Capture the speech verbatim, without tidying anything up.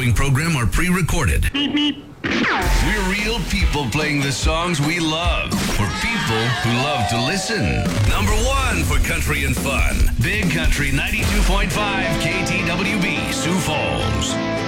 following program are pre-recorded. We're real people playing the songs we love for people who love to listen. Number one for country and fun. Big Country ninety-two point five K T W B, Sioux Falls.